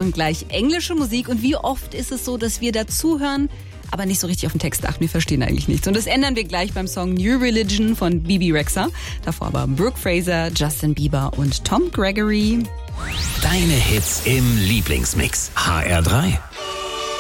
und gleich englische Musik. Und wie oft ist es so, dass wir dazuhören, aber nicht so richtig auf den Text achten? Wir verstehen eigentlich nichts. Und das ändern wir gleich beim Song New Religion von Bebe Rexha. Davor aber Brooke Fraser, Justin Bieber und Tom Gregory. Deine Hits im Lieblingsmix. HR3.